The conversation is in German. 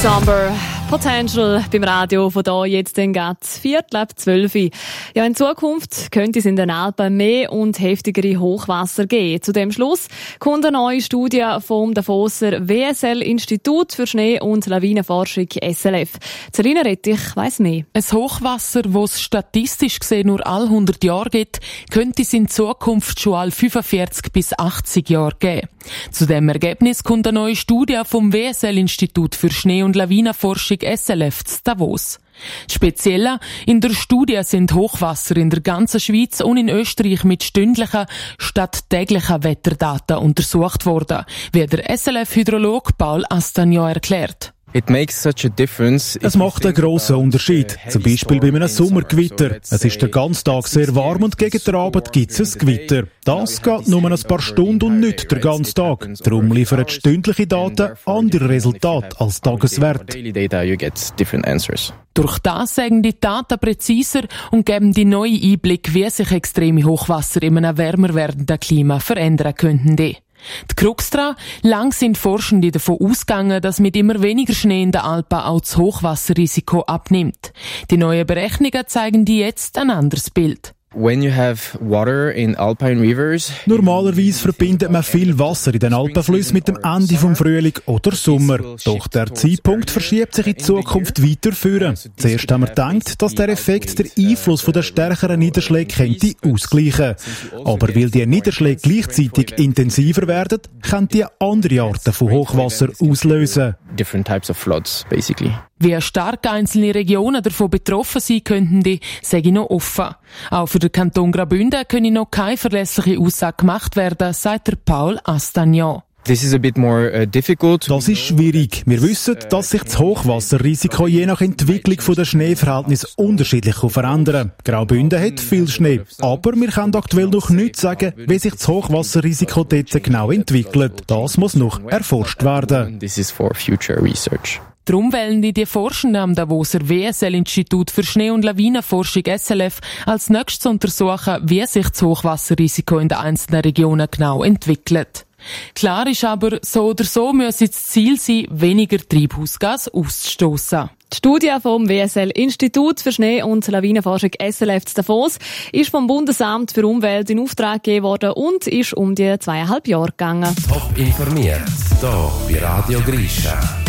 Somber Potential beim Radio von da jetzt den Gatz 11:45. Ja, in Zukunft könnte es in den Alpen mehr und heftigere Hochwasser geben. Zu dem Schluss kommt eine neue Studie vom Davoser WSL-Institut für Schnee- und Lawinenforschung SLF. Selina Rettich weiss mehr. Ein Hochwasser, das es statistisch gesehen nur alle 100 Jahre gibt, könnte es in Zukunft schon alle 45 bis 80 Jahre geben. Zu dem Ergebnis kommt eine neue Studie vom WSL-Institut für Schnee- und Lawinenforschung SLF zu Davos. Speziell in der Studie sind Hochwasser in der ganzen Schweiz und in Österreich mit stündlichen statt täglichen Wetterdaten untersucht worden, wie der SLF-Hydrolog Paul Astagnan erklärt. Es macht einen grossen Unterschied. Zum Beispiel bei einem Sommergewitter. Es ist den ganzen Tag sehr warm und gegen den Abend gibt es ein Gewitter. Das geht nur ein paar Stunden und nicht den ganzen Tag. Darum liefern stündliche Daten andere Resultate als Tageswert. Durch das sagen die Daten präziser und geben die neuen Einblick, wie sich extreme Hochwasser in einem wärmer werdenden Klima verändern könnten. Die Krux daran: lang sind Forschende davon ausgegangen, dass mit immer weniger Schnee in den Alpen auch das Hochwasserrisiko abnimmt. Die neuen Berechnungen zeigen die jetzt ein anderes Bild. Normalerweise verbindet man viel Wasser in den Alpenflüssen mit dem Ende vom Frühling oder Sommer. Doch der Zeitpunkt verschiebt sich in Zukunft weiter führen. Zuerst haben wir gedacht, dass der Effekt der Einfluss von der stärkeren Niederschläge könnte ausgleichen. Aber weil die Niederschläge gleichzeitig intensiver werden, können die andere Arten von Hochwasser auslösen. Wie stark einzelne Regionen davon betroffen sein könnten, die sage ich noch offen. Auch für den Kanton Graubünden könne noch keine verlässliche Aussage gemacht werden, sagt der Paul Astagnan. Das ist schwierig. Wir wissen, dass sich das Hochwasserrisiko je nach Entwicklung der Schneeverhältnisse unterschiedlich verändern kann. Graubünden hat viel Schnee, aber wir können aktuell noch nicht sagen, wie sich das Hochwasserrisiko dort genau entwickelt. Das muss noch erforscht werden. Darum wollen die Forschenden am Davoser WSL-Institut für Schnee- und Lawinenforschung SLF als nächstes untersuchen, wie sich das Hochwasserrisiko in den einzelnen Regionen genau entwickelt. Klar ist aber, so oder so müsse das Ziel sein, weniger Treibhausgas auszustossen. Die Studie vom WSL-Institut für Schnee- und Lawinenforschung SLF zu Davos ist vom Bundesamt für Umwelt in Auftrag gegeben worden und ist um die 2,5 Jahre gegangen. Top informiert, hier bei Radio Grisha.